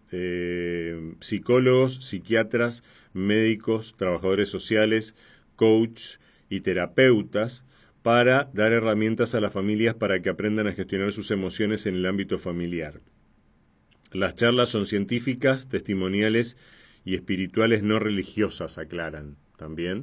psicólogos, psiquiatras, médicos, trabajadores sociales, coach y terapeutas para dar herramientas a las familias para que aprendan a gestionar sus emociones en el ámbito familiar. Las charlas son científicas, testimoniales y espirituales, no religiosas, aclaran también.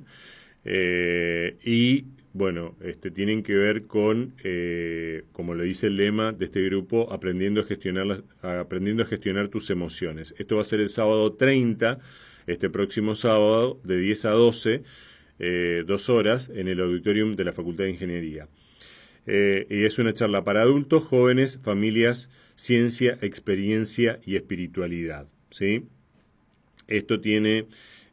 Y bueno, tienen que ver con, como lo dice el lema de este grupo, aprendiendo a gestionar tus emociones. Esto va a ser el sábado 30, este próximo sábado, de 10 a 12, 2 horas, en el auditorium de la Facultad de Ingeniería. Y es una charla para adultos, jóvenes, familias, ciencia, experiencia y espiritualidad, ¿sí? Esto tiene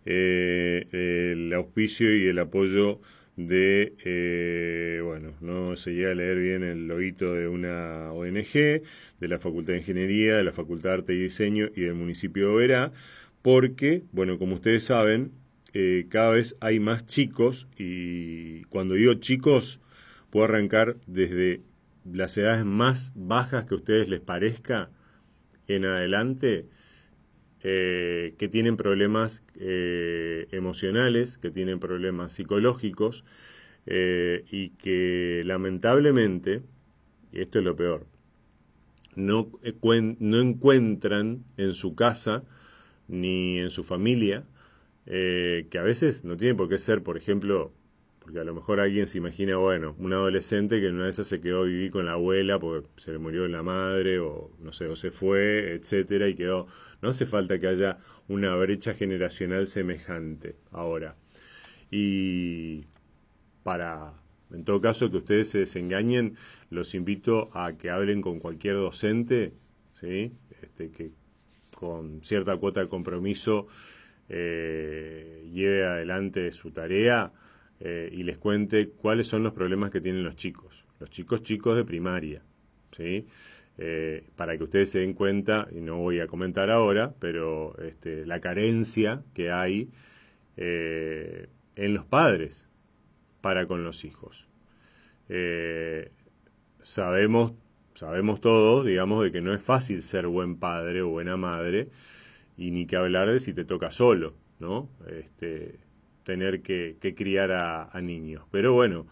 el auspicio y el apoyo de, bueno, no se llega a leer bien el loguito de una ONG, de la Facultad de Ingeniería, de la Facultad de Arte y Diseño y del municipio de Oberá, porque, bueno, como ustedes saben, cada vez hay más chicos, y cuando digo chicos, puedo arrancar desde las edades más bajas que a ustedes les parezca en adelante, que tienen problemas emocionales, que tienen problemas psicológicos, y que lamentablemente, y esto es lo peor, no encuentran en su casa ni en su familia, que a veces no tiene por qué ser, por ejemplo, porque a lo mejor alguien se imagina, bueno, un adolescente que en una de esas se quedó a vivir con la abuela porque se le murió la madre, o no sé, o se fue, etcétera, y quedó. No hace falta que haya una brecha generacional semejante ahora. Y en todo caso, que ustedes se desengañen, los invito a que hablen con cualquier docente, ¿sí? Que con cierta cuota de compromiso lleve adelante su tarea, y les cuente cuáles son los problemas que tienen los chicos chicos de primaria, ¿sí? Para que ustedes se den cuenta, y no voy a comentar ahora, pero la carencia que hay en los padres para con los hijos. Sabemos todos, digamos, de que no es fácil ser buen padre o buena madre, y ni que hablar de si te toca solo, ¿no? Tener que criar a niños. Pero bueno,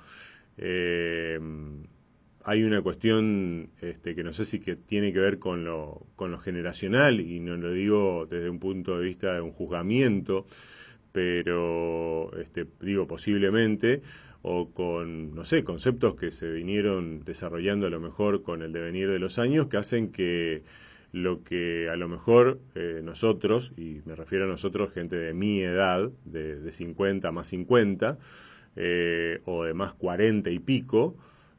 hay una cuestión que no sé si que tiene que ver con lo generacional, y no lo digo desde un punto de vista de un juzgamiento, pero digo posiblemente, o con, no sé, conceptos que se vinieron desarrollando a lo mejor con el devenir de los años, que hacen que lo que a lo mejor nosotros, y me refiero a nosotros, gente de mi edad, de 50 más 50, o de más 40 y pico,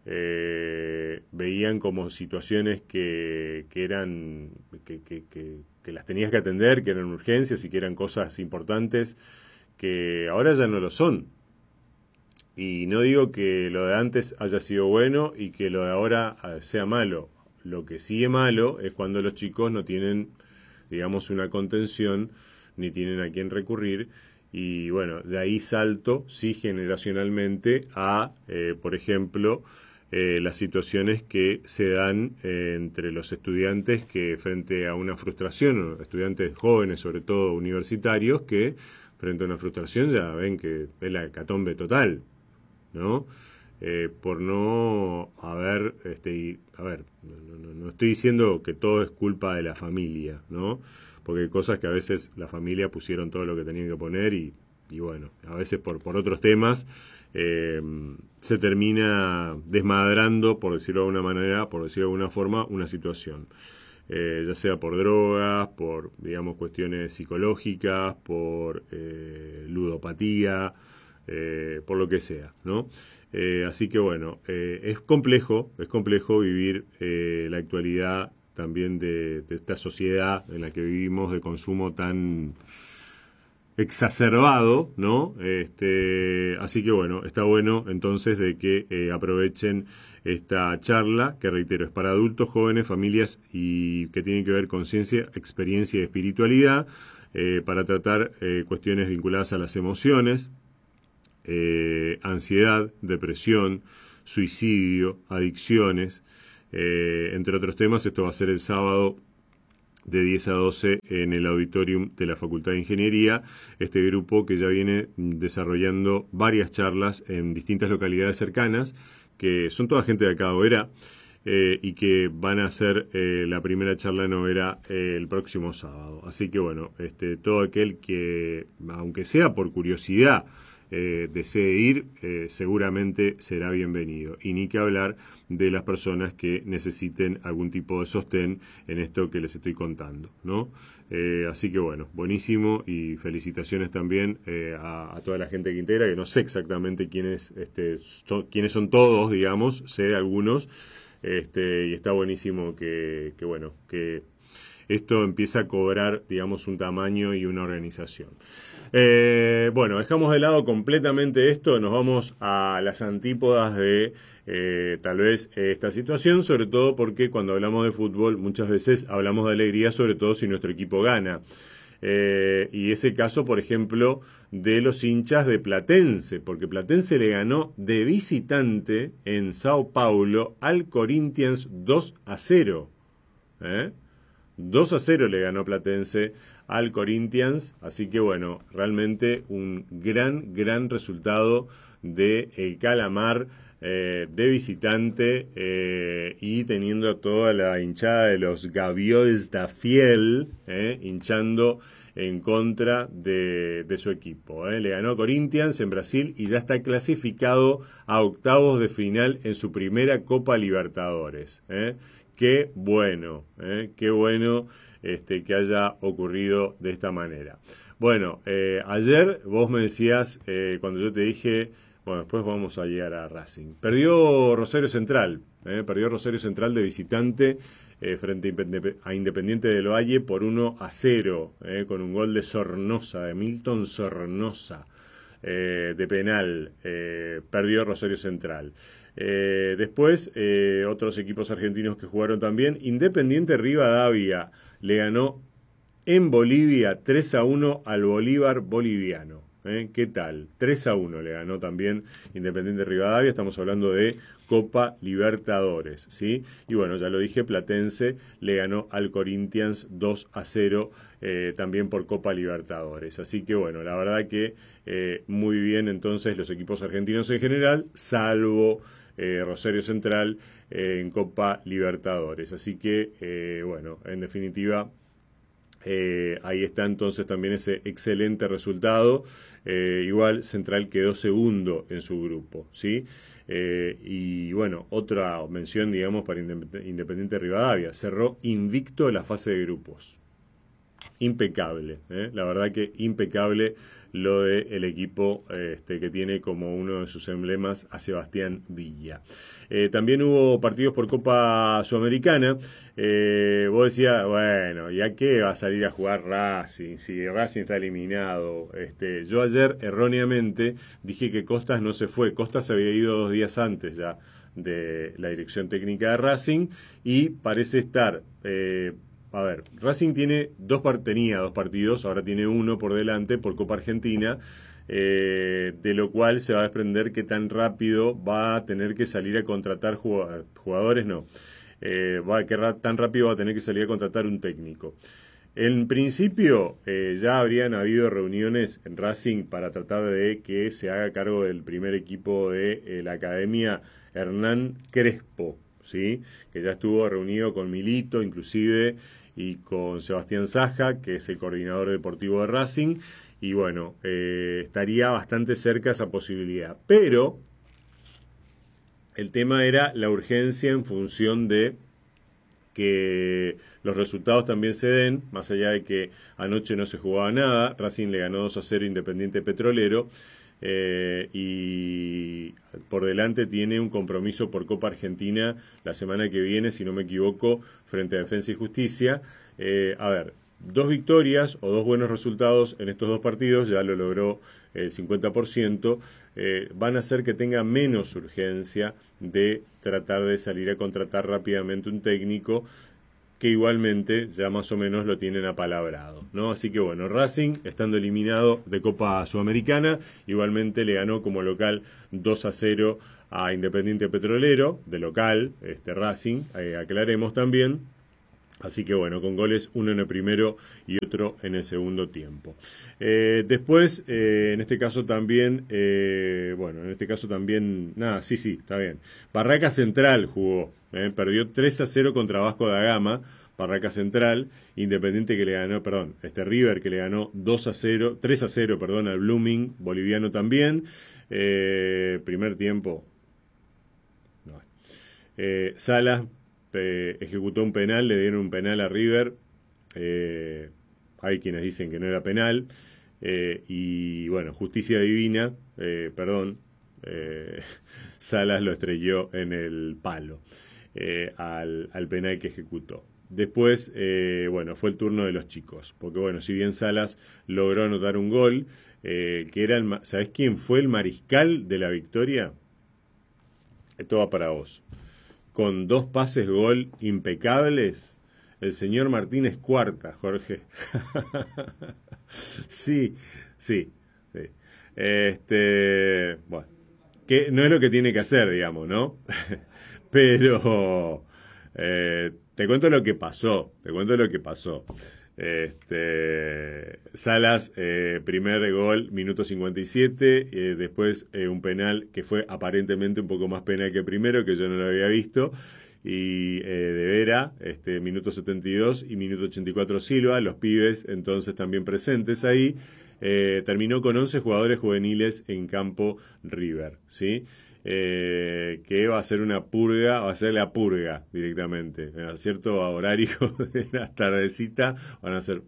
veían como situaciones que eran que las tenías que atender, que eran urgencias y que eran cosas importantes, que ahora ya no lo son. Y no digo que lo de antes haya sido bueno y que lo de ahora sea malo. Lo que sí es malo es cuando los chicos no tienen, digamos, una contención, ni tienen a quién recurrir. Y bueno, de ahí salto, sí, generacionalmente a, por ejemplo, las situaciones que se dan entre los estudiantes, que frente a una frustración, estudiantes jóvenes, sobre todo universitarios, que frente a una frustración ya ven que es la hecatombe total, ¿no? Por no haber, no estoy diciendo que todo es culpa de la familia, ¿no? Porque hay cosas que a veces la familia pusieron todo lo que tenían que poner, y bueno, a veces por otros temas se termina desmadrando, por decirlo de alguna manera, por decirlo de alguna forma, una situación. Ya sea por drogas, por, digamos, cuestiones psicológicas, por ludopatía, por lo que sea, ¿no? Así que bueno, es complejo vivir la actualidad también de esta sociedad en la que vivimos, de consumo tan exacerbado, ¿no? Así que bueno, está bueno entonces de que aprovechen esta charla, que reitero, es para adultos, jóvenes, familias, y que tiene que ver con ciencia, experiencia y espiritualidad, para tratar cuestiones vinculadas a las emociones, ansiedad, depresión, suicidio, adicciones, entre otros temas. Esto va a ser el sábado de 10 a 12 en el auditorium de la Facultad de Ingeniería. Este grupo que ya viene desarrollando varias charlas en distintas localidades cercanas, que son toda gente de acá de Oberá, y que van a hacer la primera charla en Oberá el próximo sábado. Así que bueno, todo aquel que, aunque sea por curiosidad, desee ir, seguramente será bienvenido. Y ni que hablar de las personas que necesiten algún tipo de sostén en esto que les estoy contando, ¿no? Así que bueno, buenísimo, y felicitaciones también a toda la gente que integra, que no sé exactamente quiénes son todos, digamos, sé de algunos, y está buenísimo que esto empieza a cobrar, digamos, un tamaño y una organización. Bueno, dejamos de lado completamente esto, nos vamos a las antípodas de tal vez esta situación, sobre todo porque cuando hablamos de fútbol muchas veces hablamos de alegría, sobre todo si nuestro equipo gana. Y ese caso, por ejemplo, de los hinchas de Platense, porque Platense le ganó de visitante en Sao Paulo al Corinthians 2-0. 2-0 le ganó Platense al Corinthians, así que bueno, realmente un gran resultado de el Calamar de visitante, y teniendo toda la hinchada de los Gavioles da Fiel hinchando en contra de su equipo. Le ganó Corinthians en Brasil y ya está clasificado a octavos de final en su primera Copa Libertadores. Qué bueno que haya ocurrido de esta manera. Bueno, ayer vos me decías, cuando yo te dije, bueno, después vamos a llegar a Racing. Perdió Rosario Central de visitante frente a Independiente del Valle por 1-0, con un gol de Sornosa, de Milton Sornosa. De penal, perdió Rosario Central. Después, otros equipos argentinos que jugaron también. Independiente Rivadavia le ganó en Bolivia 3-1 al Bolívar boliviano. ¿Qué tal? 3-1 le ganó también Independiente Rivadavia. Estamos hablando de Copa Libertadores, ¿sí? Y bueno, ya lo dije, Platense le ganó al Corinthians 2-0, también por Copa Libertadores. Así que bueno, la verdad que muy bien entonces los equipos argentinos en general, salvo Rosario Central en Copa Libertadores. Así que bueno, en definitiva, ahí está entonces también ese excelente resultado. Igual Central quedó segundo en su grupo, ¿sí? Y bueno, otra mención, digamos, para Independiente Rivadavia: cerró invicto la fase de grupos. Impecable, la verdad que impecable lo del equipo que tiene como uno de sus emblemas a Sebastián Villa. También hubo partidos por Copa Sudamericana. Vos decías, bueno, ¿ya qué va a salir a jugar Racing? Si Racing está eliminado. Yo ayer erróneamente dije que Costas no se fue. Costas había ido 2 días antes ya de la dirección técnica de Racing y parece estar... A ver, Racing tenía 2 partidos, ahora tiene 1 por delante por Copa Argentina, de lo cual se va a desprender que tan rápido va a tener que salir a contratar jugadores, no, tan rápido va a tener que salir a contratar un técnico. En principio ya habrían habido reuniones en Racing para tratar de que se haga cargo del primer equipo de la academia Hernán Crespo, ¿sí? Que ya estuvo reunido con Milito inclusive y con Sebastián Saja, que es el coordinador deportivo de Racing, y bueno, estaría bastante cerca esa posibilidad. Pero el tema era la urgencia en función de que los resultados también se den, más allá de que anoche no se jugaba nada. Racing le ganó 2-0 Independiente Petrolero, y por delante tiene un compromiso por Copa Argentina la semana que viene, si no me equivoco, frente a Defensa y Justicia. A ver, 2 victorias o 2 buenos resultados en estos 2 partidos, ya lo logró el 50%, van a hacer que tenga menos urgencia de tratar de salir a contratar rápidamente un técnico, que igualmente ya más o menos lo tienen apalabrado, ¿no? Así que bueno, Racing, estando eliminado de Copa Sudamericana, igualmente le ganó como local 2-0 a Independiente Petrolero, de local, Racing, aclaremos también. Así que bueno, con goles, uno en el primero y otro en el segundo tiempo. Después, en este caso también, nada, sí, está bien. Barraca Central jugó, perdió 3-0 contra Vasco da Gama. Barraca Central, Independiente que le ganó, perdón, River que le ganó 2-0, 3-0, perdón, al Blooming, boliviano también. Primer tiempo, no. Salas ejecutó un penal, le dieron un penal a River. Hay quienes dicen que no era penal. Y bueno, justicia divina, Salas lo estrelló en el palo al penal que ejecutó. Después, fue el turno de los chicos. Porque bueno, si bien Salas logró anotar un gol, que era ¿sabés quién fue el mariscal de la victoria? Esto va para vos. Con 2 pases gol impecables, el señor Martínez Cuarta, Jorge. Sí, sí, sí. Bueno, que no es lo que tiene que hacer, digamos, ¿no? Pero te cuento lo que pasó, Salas, primer gol, minuto 57, después un penal que fue aparentemente un poco más penal que el primero, que yo no lo había visto, y de Vera, minuto 72 y minuto 84 Silva, los pibes entonces también presentes ahí. Terminó con 11 jugadores juveniles en campo River, ¿sí? Que va a ser una purga, va a ser la purga directamente. A cierto horario de la tardecita van a hacer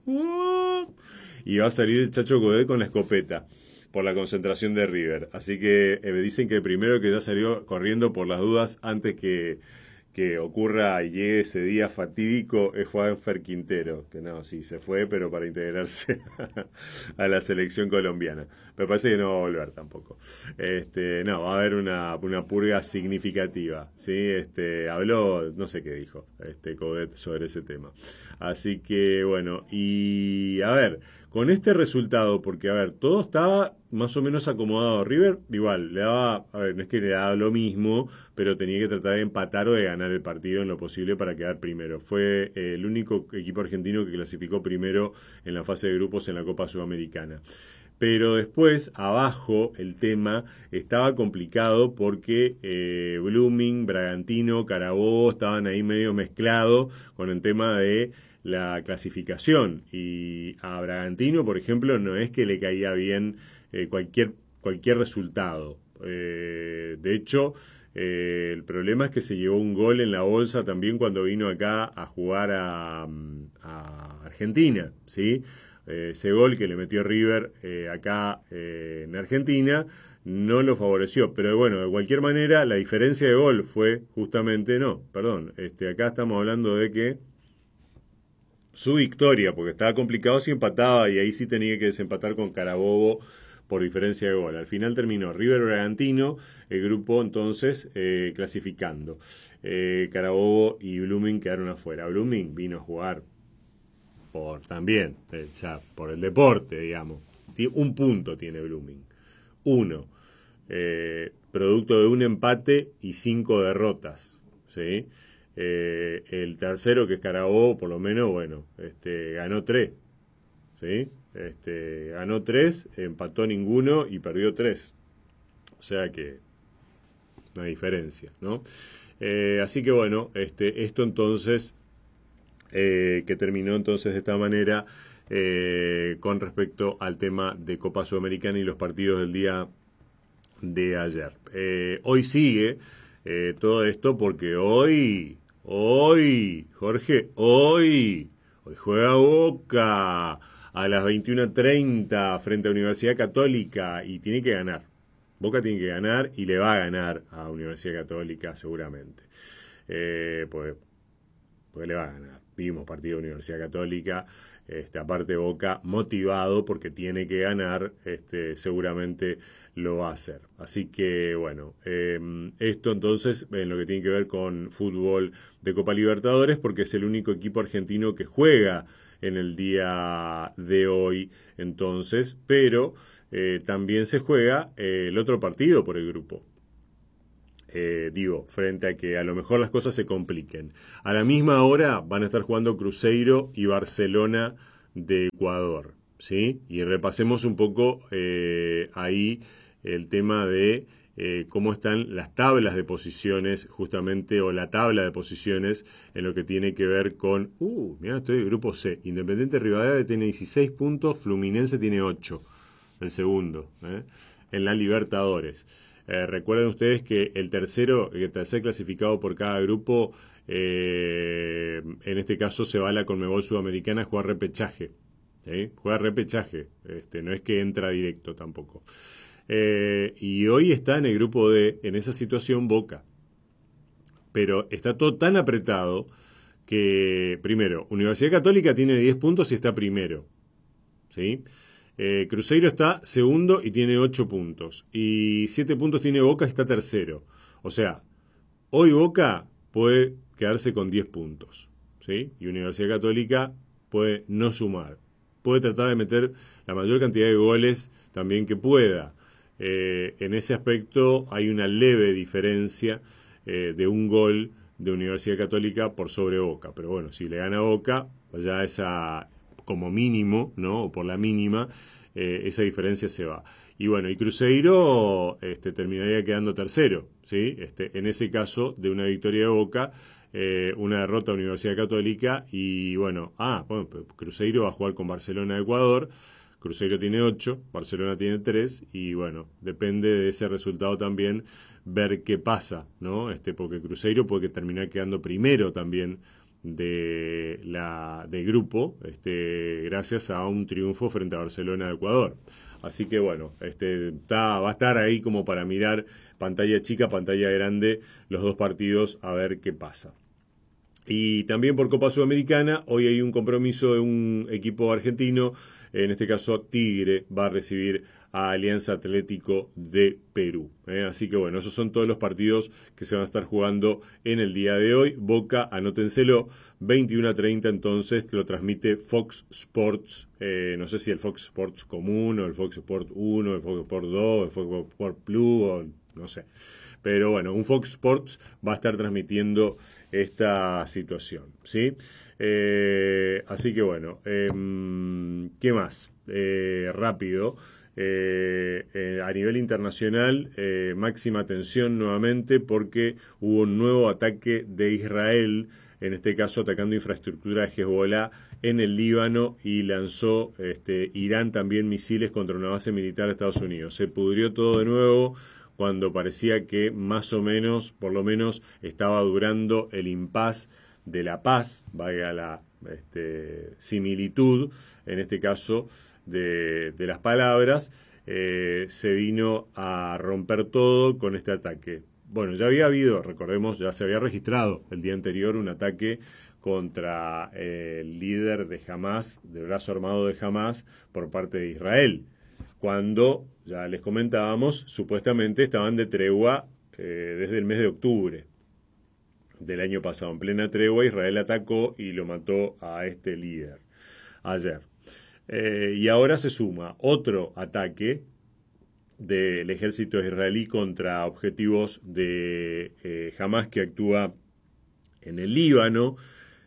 y va a salir el Chacho Godet con la escopeta por la concentración de River. Así que dicen que el primero que ya salió corriendo por las dudas antes que ocurra y llegue ese día fatídico es Juanfer Quintero, que no, sí, se fue, pero para integrarse a la selección colombiana. Me parece que no va a volver tampoco. No, va a haber una purga significativa, ¿sí? Habló, no sé qué dijo, Codet sobre ese tema. Así que, bueno, y a ver, con este resultado, porque, a ver, todo estaba más o menos acomodado. River, igual, le daba, a ver, no es que le daba lo mismo, pero tenía que tratar de empatar o de ganar el partido en lo posible para quedar primero. Fue el único equipo argentino que clasificó primero en la fase de grupos en la Copa Sudamericana. Pero después, abajo, el tema estaba complicado porque Blooming, Bragantino, Carabobo estaban ahí medio mezclados con el tema de la clasificación. Y a Bragantino, por ejemplo, no es que le caía bien cualquier resultado. De hecho, el problema es que se llevó un gol en la bolsa también cuando vino acá a jugar a Argentina, ¿sí? Ese gol que le metió River acá en Argentina no lo favoreció, pero bueno, de cualquier manera la diferencia de gol fue justamente, acá estamos hablando de que su victoria, porque estaba complicado si empataba y ahí sí tenía que desempatar con Carabobo por diferencia de gol. Al final terminó River Bragantino, el grupo entonces clasificando. Carabobo y Blooming quedaron afuera. Blooming vino a jugar por el deporte, digamos. Un punto tiene Blooming. Uno. Producto de un empate y 5 derrotas. ¿Sí? El tercero, que es Carabobo, por lo menos, ganó 3. ¿Sí? Ganó 3, empató ninguno y perdió 3. O sea que una diferencia, ¿no? Así que bueno, esto entonces que terminó entonces de esta manera con respecto al tema de Copa Sudamericana y los partidos del día de ayer. Hoy sigue todo esto porque hoy, Jorge, hoy juega Boca a las 21:30 frente a Universidad Católica y tiene que ganar. Boca tiene que ganar y le va a ganar a Universidad Católica seguramente. Pues le va a ganar. Vimos partido de Universidad Católica, aparte Boca motivado porque tiene que ganar, seguramente lo va a hacer. Así que bueno, esto entonces en lo que tiene que ver con fútbol de Copa Libertadores, porque es el único equipo argentino que juega en el día de hoy entonces, pero también se juega el otro partido por el grupo. frente a que a lo mejor las cosas se compliquen. A la misma hora van a estar jugando Cruzeiro y Barcelona de Ecuador, ¿sí? Y repasemos un poco ahí el tema de cómo están las tablas de posiciones, justamente, o la tabla de posiciones en lo que tiene que ver con... mira, estoy en grupo C. Independiente Rivadavia tiene 16 puntos, Fluminense tiene 8, el segundo, en la Libertadores. Recuerden ustedes que el tercer clasificado por cada grupo, en este caso se va a la Conmebol Sudamericana a jugar repechaje. ¿Sí? Juega repechaje, no es que entra directo tampoco. Y hoy está en el grupo D, en esa situación, Boca. Pero está todo tan apretado que, primero, Universidad Católica tiene 10 puntos y está primero, ¿sí? Cruzeiro está segundo y tiene 8 puntos. Y 7 puntos tiene Boca y está tercero. O sea, hoy Boca puede quedarse con 10 puntos, ¿sí? Y Universidad Católica puede no sumar. Puede tratar de meter la mayor cantidad de goles también que pueda. En ese aspecto hay una leve diferencia de un gol de Universidad Católica por sobre Boca. Pero bueno, si le gana Boca, ya esa... como mínimo, ¿no? O por la mínima, esa diferencia se va. Y bueno, y Cruzeiro terminaría quedando tercero, ¿sí? En ese caso, de una victoria de Boca, una derrota a Universidad Católica, y bueno, Cruzeiro va a jugar con Barcelona de Ecuador. Cruzeiro tiene 8, Barcelona tiene 3, y bueno, depende de ese resultado también ver qué pasa, ¿no? Porque Cruzeiro puede terminar quedando primero también de grupo, gracias a un triunfo frente a Barcelona de Ecuador. Así que bueno, va a estar ahí como para mirar pantalla chica, pantalla grande, los dos partidos, a ver qué pasa. Y también por Copa Sudamericana, hoy hay un compromiso de un equipo argentino, en este caso Tigre va a recibir a Alianza Atlético de Perú. Así que bueno, esos son todos los partidos que se van a estar jugando en el día de hoy. Boca, anótenselo, 21:30 entonces, lo transmite Fox Sports, no sé si el Fox Sports común, o el Fox Sports 1, el Fox Sports 2, el Fox Sports Plus, o no sé. Pero bueno, un Fox Sports va a estar transmitiendo esta situación, ¿sí? Así que bueno, ¿qué más? Rápido. A nivel internacional, máxima atención nuevamente porque hubo un nuevo ataque de Israel, en este caso atacando infraestructura de Hezbollah en el Líbano, y lanzó Irán también misiles contra una base militar de Estados Unidos. Se pudrió todo de nuevo cuando parecía que más o menos, por lo menos, estaba durando el impas de la paz, valga la similitud, en este caso, de las palabras, se vino a romper todo con este ataque. Bueno, ya había habido, recordemos, ya se había registrado el día anterior un ataque contra el líder de Hamas, del brazo armado de Hamas, por parte de Israel, cuando, ya les comentábamos, supuestamente estaban de tregua desde el mes de octubre del año pasado. En plena tregua, Israel atacó y lo mató a este líder ayer. Y ahora se suma otro ataque del ejército israelí contra objetivos de Hamas, que actúa en el Líbano.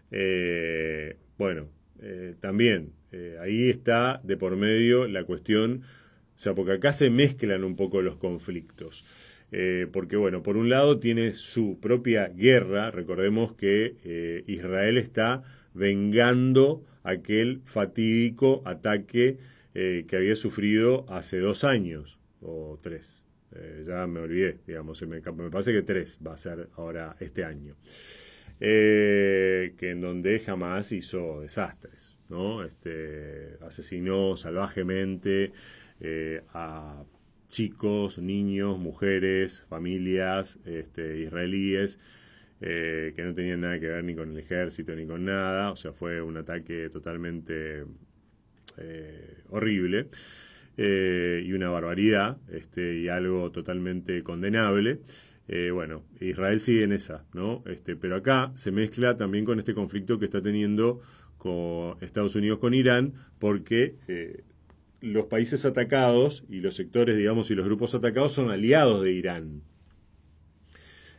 También ahí está de por medio la cuestión, o sea, porque acá se mezclan un poco los conflictos. Porque, bueno, por un lado tiene su propia guerra. Recordemos que Israel está vengando aquel fatídico ataque que había sufrido hace 2 años o 3. Ya me olvidé, digamos, me parece que 3 va a ser ahora este año. Que en donde jamás hizo desastres, ¿no? Asesinó salvajemente a chicos, niños, mujeres, familias israelíes, que no tenían nada que ver ni con el ejército ni con nada. O sea, fue un ataque totalmente horrible, y una barbaridad, y algo totalmente condenable. Bueno, Israel sigue en esa, ¿no? Pero acá se mezcla también con este conflicto que está teniendo con Estados Unidos con Irán, porque los países atacados y los sectores, digamos, y los grupos atacados son aliados de Irán.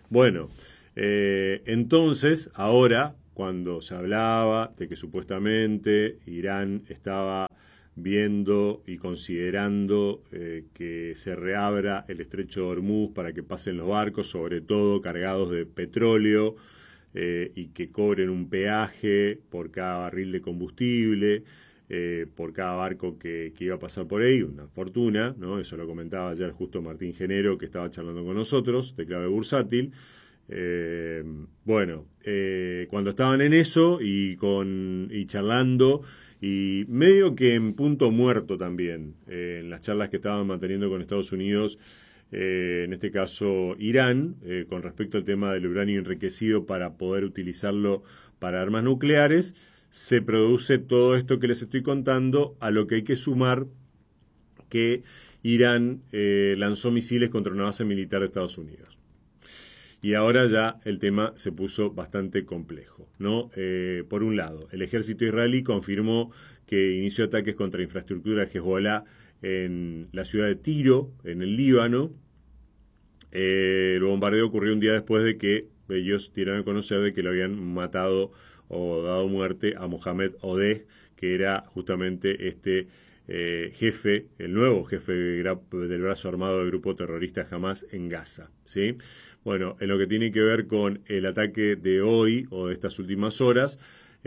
Bueno, entonces, ahora, cuando se hablaba de que supuestamente Irán estaba viendo y considerando que se reabra el estrecho de Hormuz para que pasen los barcos, sobre todo cargados de petróleo, y que cobren un peaje por cada barril de combustible, por cada barco que iba a pasar por ahí, una fortuna, ¿no? Eso lo comentaba ayer justo Martín Genero, que estaba charlando con nosotros, de Clave Bursátil. Eh, cuando estaban en eso y charlando, y medio que en punto muerto también, en las charlas que estaban manteniendo con Estados Unidos, en este caso Irán, con respecto al tema del uranio enriquecido para poder utilizarlo para armas nucleares, se produce todo esto que les estoy contando, a lo que hay que sumar que Irán lanzó misiles contra una base militar de Estados Unidos. Y ahora ya el tema se puso bastante complejo, ¿no? Por un lado, el ejército israelí confirmó que inició ataques contra infraestructura de Hezbollah en la ciudad de Tiro, en el Líbano. El bombardeo ocurrió un día después de que ellos dieron a conocer de que lo habían matado o dado muerte a Mohamed Odeh, que era justamente este jefe, el nuevo jefe del brazo armado del grupo terrorista Hamas en Gaza, ¿sí? Bueno, en lo que tiene que ver con el ataque de hoy o de estas últimas horas,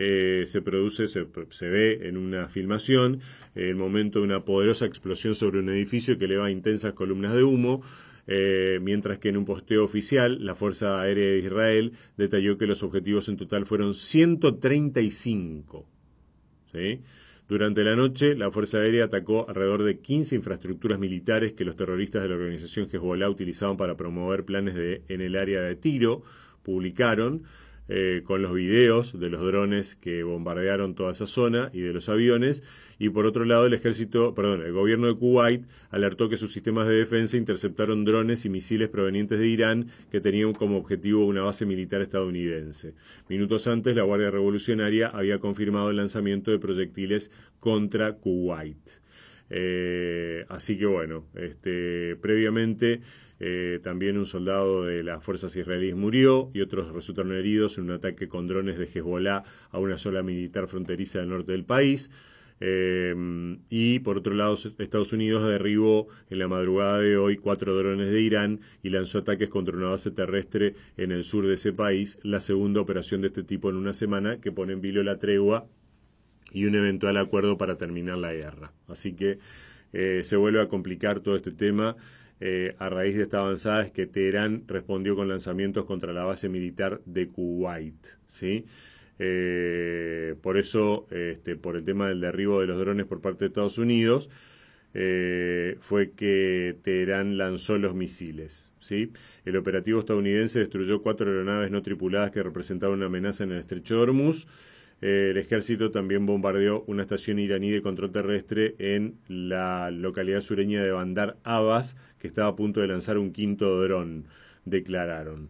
se ve en una filmación el momento de una poderosa explosión sobre un edificio que eleva intensas columnas de humo, mientras que en un posteo oficial la Fuerza Aérea de Israel detalló que los objetivos en total fueron 135, ¿sí? Durante la noche, la Fuerza Aérea atacó alrededor de 15 infraestructuras militares que los terroristas de la organización Hezbollah utilizaban para promover planes en el área de Tiro. Publicaron con los videos de los drones que bombardearon toda esa zona y de los aviones. Y por otro lado, el gobierno de Kuwait alertó que sus sistemas de defensa interceptaron drones y misiles provenientes de Irán que tenían como objetivo una base militar estadounidense. Minutos antes, la Guardia Revolucionaria había confirmado el lanzamiento de proyectiles contra Kuwait. Así que bueno, previamente también un soldado de las fuerzas israelíes murió y otros resultaron heridos en un ataque con drones de Hezbollah a una zona militar fronteriza del norte del país. Y por otro lado, Estados Unidos derribó en la madrugada de hoy 4 drones de Irán y lanzó ataques contra una base terrestre en el sur de ese país, la segunda operación de este tipo en una semana que pone en vilo la tregua y un eventual acuerdo para terminar la guerra. Así que se vuelve a complicar todo este tema a raíz de esta avanzada, es que Teherán respondió con lanzamientos contra la base militar de Kuwait, ¿sí? Por eso, por el tema del derribo de los drones por parte de Estados Unidos, fue que Teherán lanzó los misiles, ¿sí? El operativo estadounidense destruyó 4 aeronaves no tripuladas que representaban una amenaza en el estrecho de Hormuz. El ejército también bombardeó una estación iraní de control terrestre en la localidad sureña de Bandar Abbas, que estaba a punto de lanzar un 5.º dron, declararon.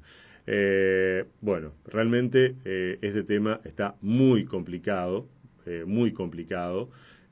Realmente este tema está muy complicado, muy complicado.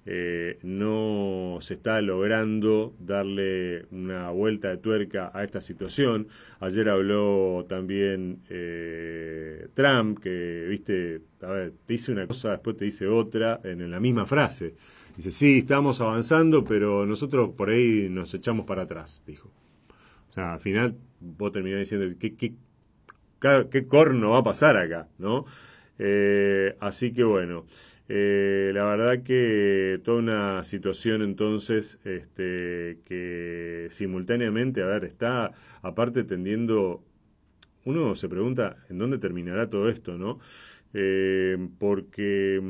No se está logrando darle una vuelta de tuerca a esta situación. Ayer habló también Trump, que, viste, a ver, te dice una cosa, después te dice otra en la misma frase. Dice, sí, estamos avanzando, pero nosotros por ahí nos echamos para atrás, dijo. O sea, al final vos terminás diciendo, ¿qué corno va a pasar acá, no? Así que bueno, la verdad que toda una situación entonces que simultáneamente, a ver, está aparte tendiendo, uno se pregunta en dónde terminará todo esto, ¿no? Porque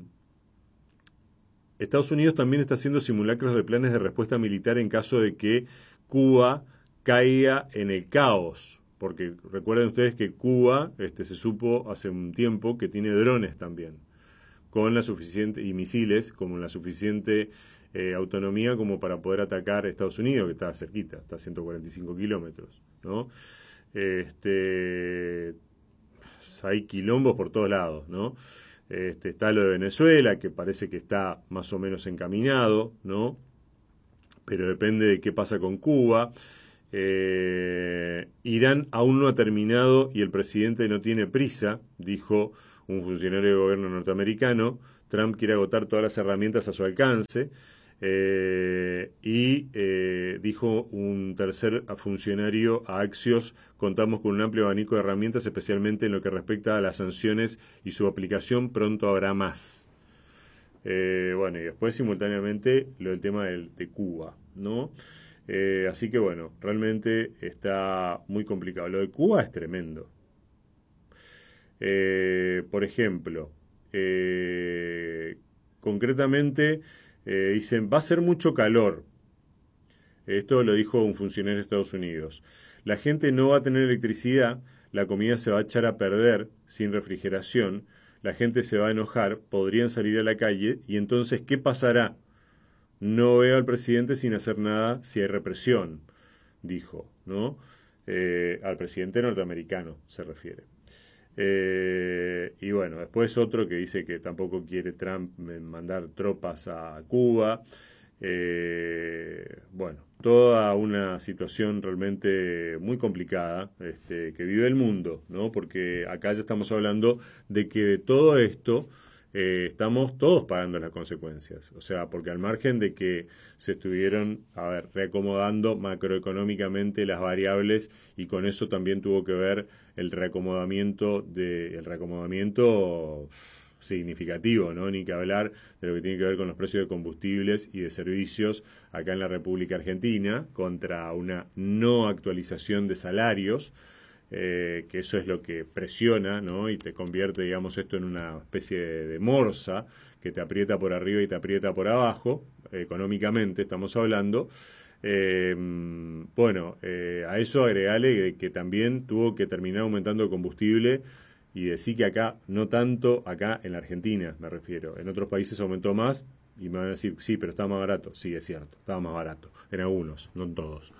Estados Unidos también está haciendo simulacros de planes de respuesta militar en caso de que Cuba caiga en el caos. Porque recuerden ustedes que Cuba se supo hace un tiempo que tiene drones también, con la suficiente, y misiles, con la suficiente autonomía como para poder atacar a Estados Unidos, que está cerquita, está a 145 kilómetros, ¿no? Hay quilombos por todos lados, ¿no? Está lo de Venezuela, que parece que está más o menos encaminado, ¿no? Pero depende de qué pasa con Cuba. Irán aún no ha terminado y el presidente no tiene prisa, dijo un funcionario de gobierno norteamericano. Trump quiere agotar todas las herramientas a su alcance. Dijo un tercer funcionario a Axios: contamos con un amplio abanico de herramientas, especialmente en lo que respecta a las sanciones y su aplicación, pronto habrá más. Bueno, y después simultáneamente lo del tema de Cuba, ¿no? Así que bueno, realmente está muy complicado. Lo de Cuba es tremendo. Por ejemplo, concretamente dicen, va a ser mucho calor. Esto lo dijo un funcionario de Estados Unidos. La gente no va a tener electricidad, la comida se va a echar a perder sin refrigeración, la gente se va a enojar, podrían salir a la calle y entonces, ¿qué pasará? No veo al presidente sin hacer nada si hay represión, dijo, ¿no? Al presidente norteamericano se refiere. Y bueno, después otro que dice que tampoco quiere Trump mandar tropas a Cuba. Bueno, toda una situación realmente muy complicada que vive el mundo, ¿no? Porque acá ya estamos hablando de que de todo esto estamos todos pagando las consecuencias. O sea, porque al margen de que se estuvieron, reacomodando macroeconómicamente las variables y con eso también tuvo que ver el reacomodamiento significativo, ¿no? Ni que hablar de lo que tiene que ver con los precios de combustibles y de servicios acá en la República Argentina, contra una no actualización de salarios, que eso es lo que presiona, ¿no? Y te convierte, digamos, esto en una especie de morsa que te aprieta por arriba y te aprieta por abajo, económicamente estamos hablando. A eso agregale que también tuvo que terminar aumentando el combustible. Y decir que acá, no tanto acá en la Argentina, me refiero. En otros países aumentó más y me van a decir, sí, pero estaba más barato. Sí, es cierto, estaba más barato. En algunos, no en todos.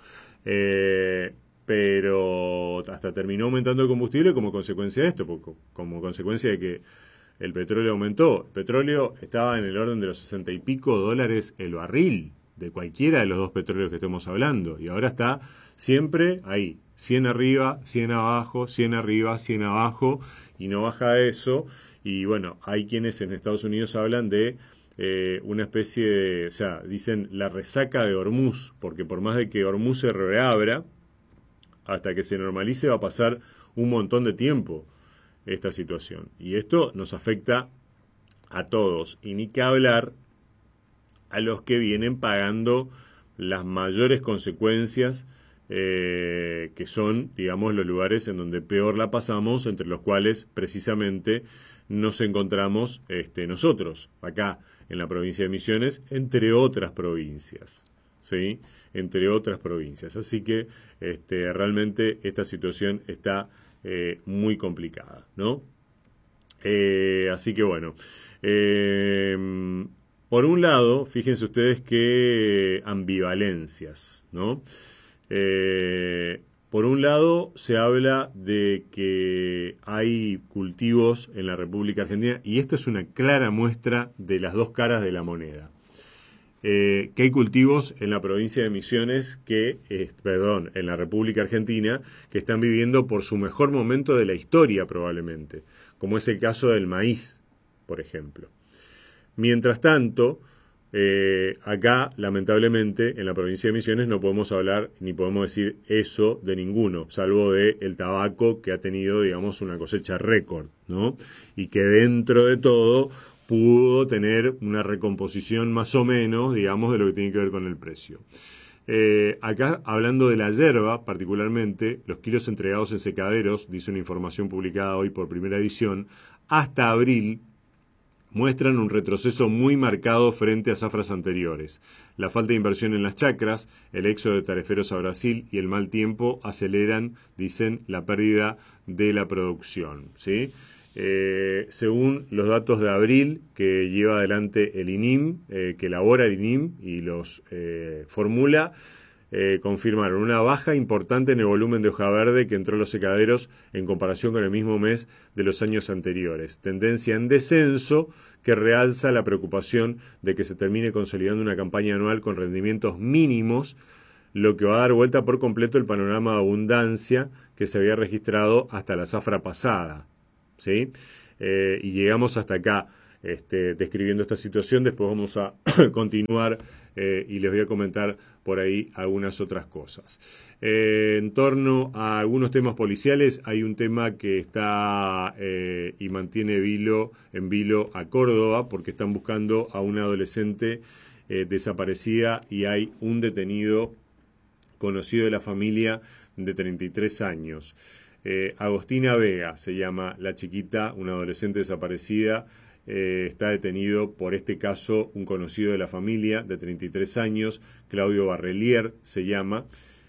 Pero hasta terminó aumentando el combustible como consecuencia de esto, como consecuencia de que el petróleo aumentó. El petróleo estaba en el orden de los 60 y pico dólares el barril, de cualquiera de los dos petróleos que estemos hablando. Y ahora está siempre ahí. 100 arriba, 100 abajo, 100 arriba, 100 abajo, y no baja eso. Y bueno, hay quienes en Estados Unidos hablan de una especie de, o sea, dicen la resaca de Hormuz, porque por más de que Hormuz se reabra, hasta que se normalice va a pasar un montón de tiempo esta situación. Y esto nos afecta a todos, y ni que hablar a los que vienen pagando las mayores consecuencias, que son, digamos, los lugares en donde peor la pasamos, entre los cuales precisamente nos encontramos nosotros, acá en la provincia de Misiones, entre otras provincias, ¿sí? Entre otras provincias. Así que realmente esta situación está muy complicada, ¿no? Así que bueno, por un lado, fíjense ustedes qué ambivalencias, ¿no? Por un lado, se habla de que hay cultivos en la República Argentina, y esto es una clara muestra de las dos caras de la moneda. Que hay cultivos en la provincia de Misiones, en la República Argentina, que están viviendo por su mejor momento de la historia probablemente, como es el caso del maíz, por ejemplo. Mientras tanto, acá, lamentablemente, en la provincia de Misiones no podemos hablar ni podemos decir eso de ninguno, salvo de el tabaco, que ha tenido, digamos, una cosecha récord, ¿no? Y que dentro de todo pudo tener una recomposición más o menos, digamos, de lo que tiene que ver con el precio. Acá, hablando de la yerba, particularmente, los kilos entregados en secaderos, dice una información publicada hoy por Primera Edición, hasta abril, muestran un retroceso muy marcado frente a zafras anteriores. La falta de inversión en las chacras, el éxodo de tareferos a Brasil y el mal tiempo aceleran, dicen, la pérdida de la producción, ¿sí? Según los datos de abril que lleva adelante el INIM, que elabora el INIM y los formula, confirmaron una baja importante en el volumen de hoja verde que entró a los secaderos en comparación con el mismo mes de los años anteriores. Tendencia en descenso que realza la preocupación de que se termine consolidando una campaña anual con rendimientos mínimos lo que va a dar vuelta por completo el panorama de abundancia que se había registrado hasta la zafra pasada, ¿sí? Y llegamos hasta acá describiendo esta situación. Después vamos a continuar y les voy a comentar por ahí algunas otras cosas. En torno a algunos temas policiales, hay un tema que está y mantiene en vilo a Córdoba, porque están buscando a una adolescente desaparecida y hay un detenido conocido de la familia de 33 años. Agostina Vega se llama la chiquita, una adolescente desaparecida. Está detenido por este caso un conocido de la familia de 33 años, Claudio Barrelier se llama,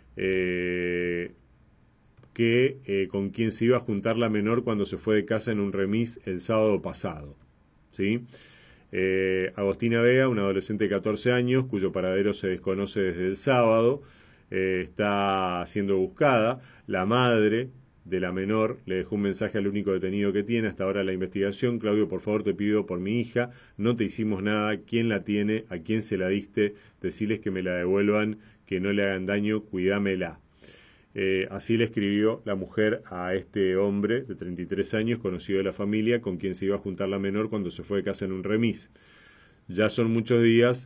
con quien se iba a juntar la menor cuando se fue de casa en un remis el sábado pasado, ¿sí? Agostina Vega, una adolescente de 14 años, cuyo paradero se desconoce desde el sábado, está siendo buscada. La madre de la menor le dejó un mensaje al único detenido que tiene hasta ahora la investigación: Claudio, por favor, te pido por mi hija, no te hicimos nada, quién la tiene, a quién se la diste, deciles que me la devuelvan, que no le hagan daño, cuídamela. Así le escribió la mujer a este hombre de 33 años, conocido de la familia, con quien se iba a juntar la menor cuando se fue de casa en un remis. Ya son muchos días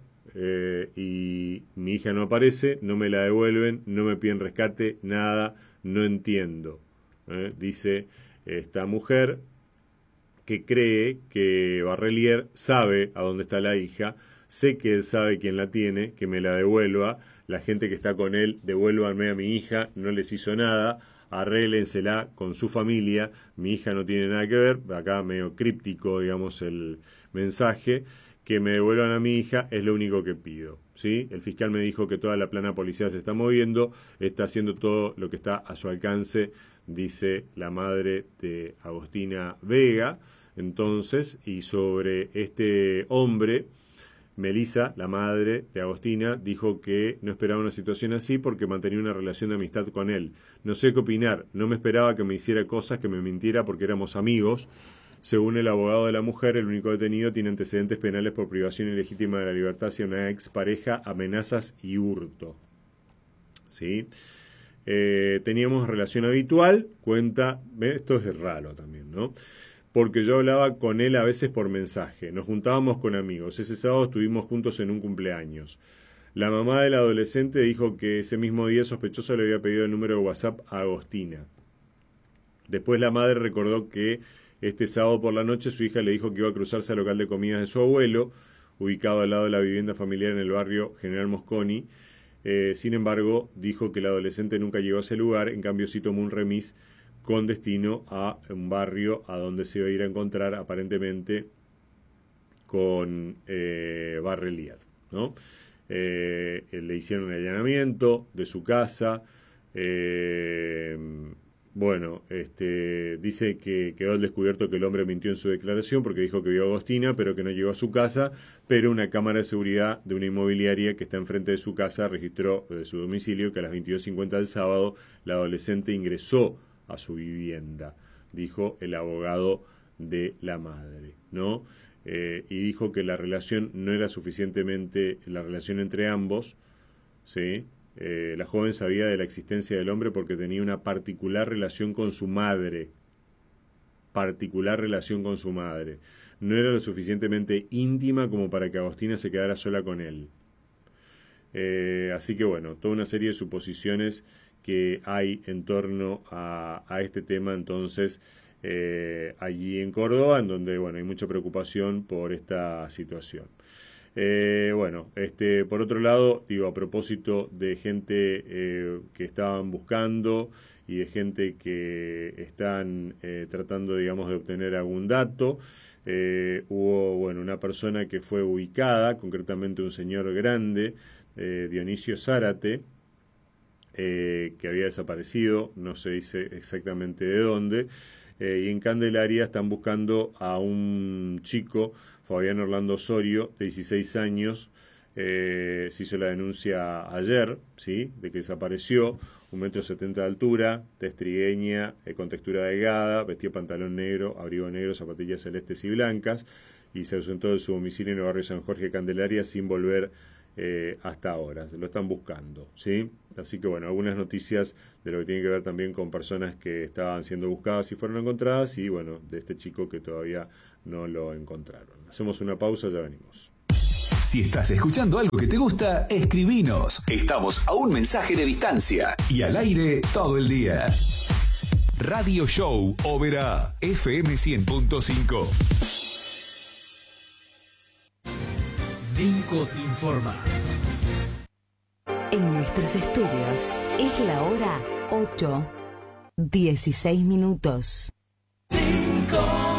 y mi hija no aparece, no me la devuelven, no me piden rescate, nada, no entiendo. Dice esta mujer, que cree que Barrelier sabe a dónde está la hija, sé que él sabe quién la tiene, que me la devuelva, la gente que está con él, devuélvanme a mi hija, no les hizo nada, arréglensela con su familia, mi hija no tiene nada que ver, acá medio críptico, digamos, el mensaje, que me devuelvan a mi hija es lo único que pido, ¿sí? El fiscal me dijo que toda la plana policial se está moviendo, está haciendo todo lo que está a su alcance, dice la madre de Agostina Vega. Entonces, y sobre este hombre, Melissa, la madre de Agostina, dijo que no esperaba una situación así porque mantenía una relación de amistad con él. No sé qué opinar, no me esperaba que me hiciera cosas, que me mintiera porque éramos amigos. Según el abogado de la mujer, el único detenido tiene antecedentes penales por privación ilegítima de la libertad hacia una expareja, amenazas y hurto. ¿Sí? Teníamos relación habitual, cuenta, esto es raro también, ¿no? Porque yo hablaba con él a veces por mensaje, nos juntábamos con amigos, ese sábado estuvimos juntos en un cumpleaños. La mamá del adolescente dijo que ese mismo día sospechoso le había pedido el número de WhatsApp a Agostina. Después la madre recordó que este sábado por la noche su hija le dijo que iba a cruzarse al local de comidas de su abuelo, ubicado al lado de la vivienda familiar en el barrio General Mosconi. Sin embargo, dijo que el adolescente nunca llegó a ese lugar, en cambio sí tomó un remis con destino a un barrio a donde se iba a ir a encontrar aparentemente con Barrelier, ¿no? Le hicieron un allanamiento de su casa. Dice que quedó al descubierto que el hombre mintió en su declaración porque dijo que vio a Agostina, pero que no llegó a su casa, pero una cámara de seguridad de una inmobiliaria que está enfrente de su casa registró de su domicilio que a las 22:50 del sábado la adolescente ingresó a su vivienda, dijo el abogado de la madre, ¿no? Y dijo que la relación no era suficientemente, la relación entre ambos, ¿sí? La joven sabía de la existencia del hombre porque tenía una particular relación con su madre. Particular relación con su madre. No era lo suficientemente íntima como para que Agostina se quedara sola con él. Así que bueno, toda una serie de suposiciones que hay en torno a este tema entonces allí en Córdoba, en donde bueno, hay mucha preocupación por esta situación. Por otro lado, digo, a propósito de gente que estaban buscando y de gente que están tratando, digamos, de obtener algún dato, hubo, bueno, una persona que fue ubicada, concretamente un señor grande, Dionisio Zárate, que había desaparecido, no se dice exactamente de dónde, y en Candelaria están buscando a un chico, Fabián Orlando Osorio, de 16 años. Se hizo la denuncia ayer, ¿sí?, de que desapareció, 1,70 m de altura, tez trigueña, con textura delgada, vestía pantalón negro, abrigo negro, zapatillas celestes y blancas, y se ausentó de su domicilio en el barrio San Jorge, Candelaria, sin volver hasta ahora, se lo están buscando, ¿sí? Así que bueno, algunas noticias de lo que tiene que ver también con personas que estaban siendo buscadas y fueron encontradas, y bueno, de este chico que todavía no lo encontraron. Hacemos una pausa, ya venimos. Si estás escuchando algo que te gusta, escribinos. Estamos a un mensaje de distancia y al aire todo el día. Radio Show Oberá, FM 100.5. Dinco te informa. En nuestros estudios es la hora 8:16. Dinco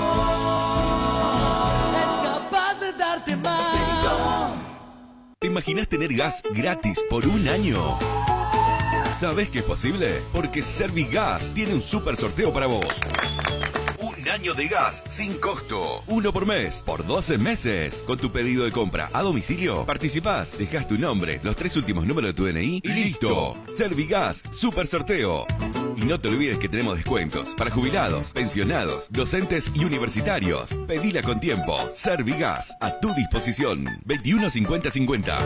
es capaz de darte más. ¿Te imaginas tener gas gratis por un año? ¿Sabes que es posible? Porque Servigas tiene un super sorteo para vos. Un año de gas sin costo. 1 por mes, por 12 meses. Con tu pedido de compra a domicilio, participás, dejás tu nombre, los 3 últimos números de tu DNI y listo. Servigas, super sorteo. Y no te olvides que tenemos descuentos para jubilados, pensionados, docentes y universitarios. Pedila con tiempo. Servigas, a tu disposición. 21 50 50.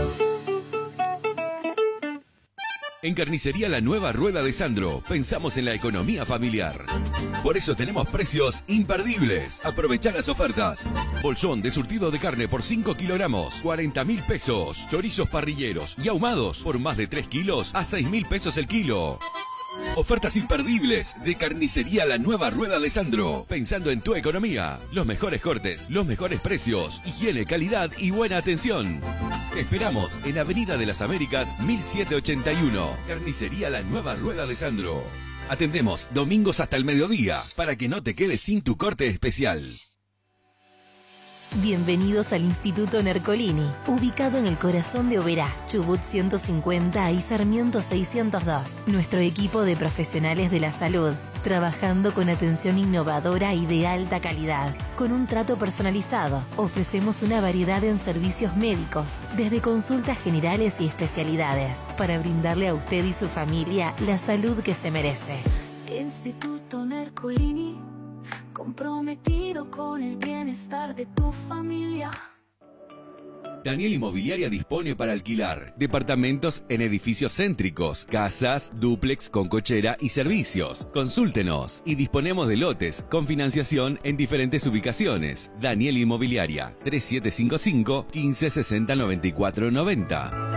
En Carnicería La Nueva Rueda de Sandro, pensamos en la economía familiar. Por eso tenemos precios imperdibles. Aprovechá las ofertas. Bolsón de surtido de carne por 5 kilogramos, 40.000 pesos. Chorizos parrilleros y ahumados por más de 3 kilos a 6.000 pesos el kilo. Ofertas imperdibles de Carnicería La Nueva Rueda de Sandro. Pensando en tu economía. Los mejores cortes, los mejores precios, higiene, calidad y buena atención. Te esperamos en Avenida de las Américas 1781. Carnicería La Nueva Rueda de Sandro. Atendemos domingos hasta el mediodía para que no te quedes sin tu corte especial. Bienvenidos al Instituto Nercolini, ubicado en el corazón de Oberá, Chubut 150 y Sarmiento 602. Nuestro equipo de profesionales de la salud, trabajando con atención innovadora y de alta calidad. Con un trato personalizado, ofrecemos una variedad en servicios médicos, desde consultas generales y especialidades, para brindarle a usted y su familia la salud que se merece. Instituto Nercolini, comprometido con el bienestar de tu familia. Daniel Inmobiliaria dispone para alquilar departamentos en edificios céntricos, casas, dúplex con cochera y servicios. Consúltenos y disponemos de lotes con financiación en diferentes ubicaciones. Daniel Inmobiliaria 3755 1560 94 90.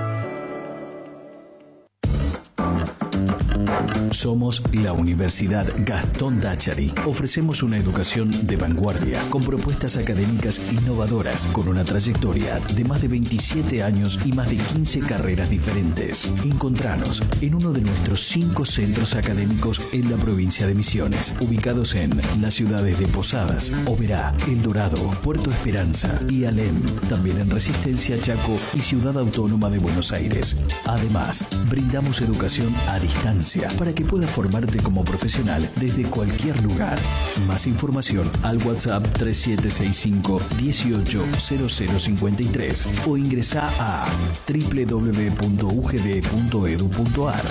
Somos la Universidad Gastón Dáchari. Ofrecemos una educación de vanguardia, con propuestas académicas innovadoras, con una trayectoria de más de 27 años y más de 15 carreras diferentes. Encontranos en uno de nuestros 5 centros académicos en la provincia de Misiones, ubicados en las ciudades de Posadas, Oberá, El Dorado, Puerto Esperanza y Alem. También en Resistencia, Chaco y Ciudad Autónoma de Buenos Aires. Además, brindamos educación a distancia para que puedas formarte como profesional desde cualquier lugar. Más información al WhatsApp 3765-180053 o ingresá a www.ugd.edu.ar.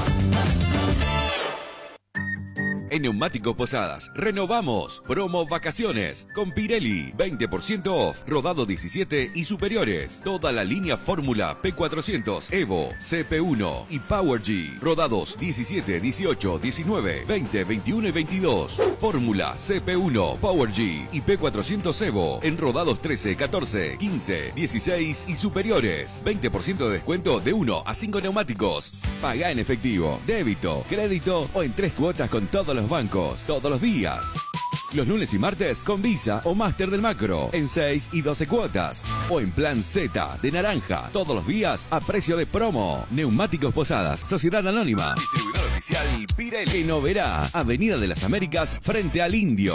En Neumáticos Posadas, renovamos. Promo vacaciones con Pirelli. 20% off. Rodado 17 y superiores. Toda la línea Fórmula P400, Evo, CP1 y Power G. Rodados 17, 18, 19, 20, 21 y 22. Fórmula CP1, Power G y P400 Evo. En rodados 13, 14, 15, 16 y superiores. 20% de descuento de 1 a 5 neumáticos. Paga en efectivo, débito, crédito o en 3 cuotas con todos los bancos, todos los días. Los lunes y martes con Visa o Master del Macro en 6 y 12 cuotas. O en plan Z de naranja, todos los días a precio de promo. Neumáticos Posadas, Sociedad Anónima. Distribuidor oficial Pirelli. En Oberá, Avenida de las Américas, frente al Indio.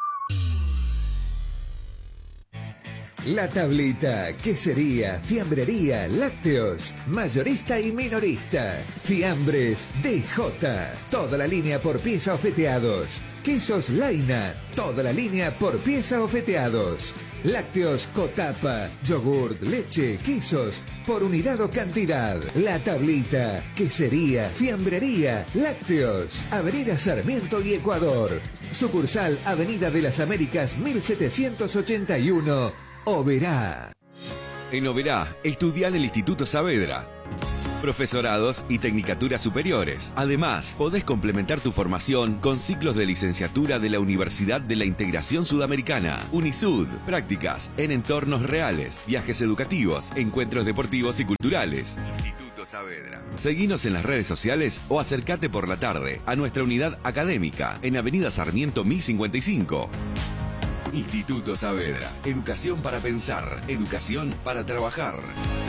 La Tablita, quesería, fiambrería, lácteos, mayorista y minorista. Fiambres DJ, toda la línea por pieza o feteados. Quesos Laina, toda la línea por pieza o feteados. Lácteos Cotapa, yogurt, leche, quesos, por unidad o cantidad. La Tablita, quesería, fiambrería, lácteos. Avenida Sarmiento y Ecuador. Sucursal Avenida de las Américas 1781. Oberá. En Oberá, estudia en el Instituto Saavedra. Profesorados y tecnicaturas superiores. Además, podés complementar tu formación con ciclos de licenciatura de la Universidad de la Integración Sudamericana, UNISUD, prácticas en entornos reales, viajes educativos, encuentros deportivos y culturales. Instituto Saavedra. Seguinos en las redes sociales o acércate por la tarde a nuestra unidad académica en Avenida Sarmiento 1055. Instituto Saavedra. Educación para pensar, educación para trabajar.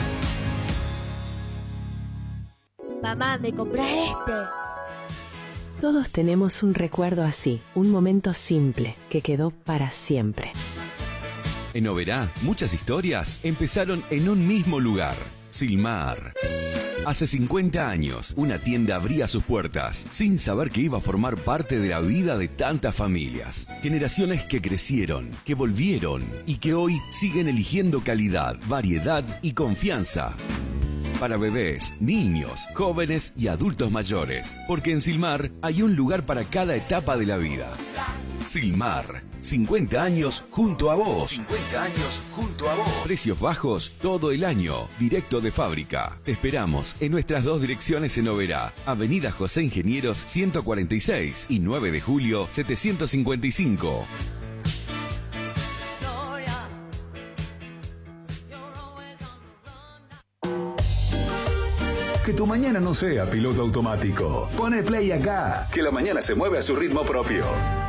Mamá, ¿me compras este? Todos tenemos un recuerdo así, un momento simple que quedó para siempre. En Oberá, muchas historias empezaron en un mismo lugar, Silmar. Hace 50 años, una tienda abría sus puertas sin saber que iba a formar parte de la vida de tantas familias. Generaciones que crecieron, que volvieron y que hoy siguen eligiendo calidad, variedad y confianza. Para bebés, niños, jóvenes y adultos mayores. Porque en Silmar hay un lugar para cada etapa de la vida. Silmar, 50 años junto a vos. 50 años junto a vos. Precios bajos todo el año, directo de fábrica. Te esperamos en nuestras dos direcciones en Oberá. Avenida José Ingenieros 146 y 9 de julio 755. Que tu mañana no sea piloto automático. Pone play acá, que la mañana se mueve a su ritmo propio.